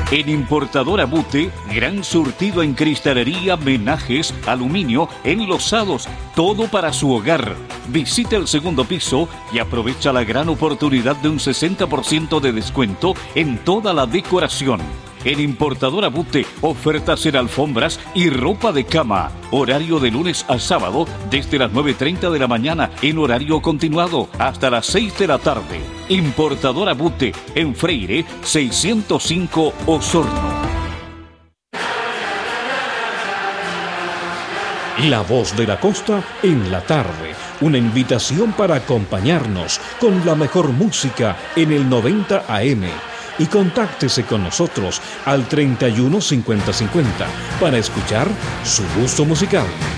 En Importadora Bute, gran surtido en cristalería, menajes, aluminio, enlosados, todo para su hogar. Visite el segundo piso y aprovecha la gran oportunidad de un 60% de descuento en toda la decoración. En Importadora Bute, ofertas en alfombras y ropa de cama. Horario de lunes a sábado desde las 9:30 de la mañana en horario continuado hasta las 6 de la tarde. Importadora Bute en Freire 605 Osorno. La Voz de la Costa en la tarde. Una invitación para acompañarnos con la mejor música en el 90 AM. Y contáctese con nosotros al 31 50 50 para escuchar su gusto musical.